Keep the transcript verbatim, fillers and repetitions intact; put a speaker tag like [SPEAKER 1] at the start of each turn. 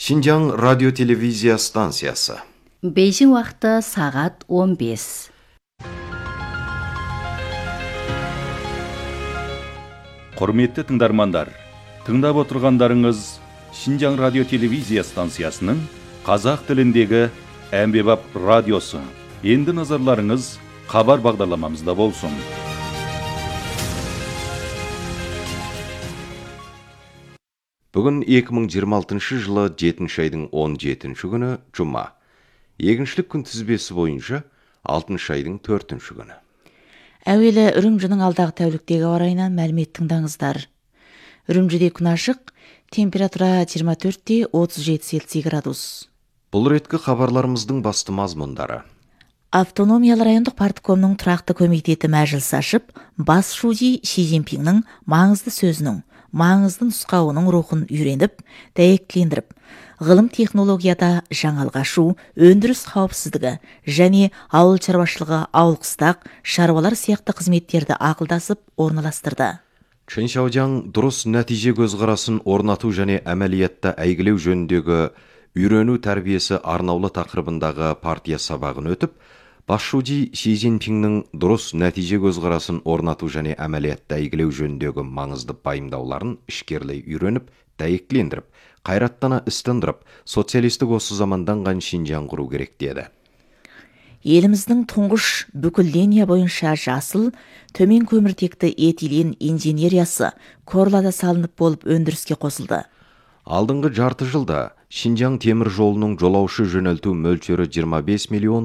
[SPEAKER 1] Шинжаң радио-телевизия станциясы.
[SPEAKER 2] Бейжің уақыты сағат он бес.
[SPEAKER 3] Құрметті тыңдармандар, тыңдап отырғандарыңыз Шинжаң радио-телевизия станциясының қазақ тіліндегі әмбебап радиосы. Енді назарларыңыз хабар бағдарламамызда болсын.
[SPEAKER 1] Бүгін екі мың жиырма алтыншы жылы жетінші айдың он жетінші күні жұма. Егіншілік күн тізбесі бойынша алтыншы айдың төртінші күні.
[SPEAKER 4] Әуелі Үрімжінің алдағы тәуліктегі ауа райынан мәлімет тыңдаңыздар. Үрімжіде күн ашық, температура жиырма төртте отыз жеті Цельсий градус.
[SPEAKER 1] Бұл реткі хабарларымыздың басты мазмұндары.
[SPEAKER 4] Автономиялы райондық парткомның тұрақты комитеті мәжіліс ашып, бас шуди Ши Цзиньпиннің маңызды сөзінің, маңызды нұсқауының рухын үйреніп, дәйектілендіріп, ғылым технологияда жаңалық ашу, өндіріс қауіпсіздігі және ауыл шаруашылығы, ауыл қыстақ, шаруалар сияқты қызметтерді ақылдасып орналастырды.
[SPEAKER 1] Чен Шаожаң дұрыс нәтиже көзқарасын орнату және әмәлиятта әйгілеу жөніндегі үйрену тәрбиесі арнаулы тақырыбындағы партия сабағын өтіп, бас шуди Ши Цзиньпиннің дұрыс нәтиже көзқарасын орнату және әмәлиятта әйгілеу жөніндегі маңызды пайымдауларын ішкерлей үйреніп, дәйектілендіріп, қайраттана істендіріп, социалистік осы заманданған Шинжаң құру керек деді.
[SPEAKER 4] Еліміздің тұңғыш бүкіл линия бойынша жасыл, төмен көміртекті этилен инженериясы Корлада салынып болып өндіріске қосылды.
[SPEAKER 1] Алдыңғы жарты жылда Шинжаң темір жолының жолаушы жөнелту мөлшері жиырма бес миллион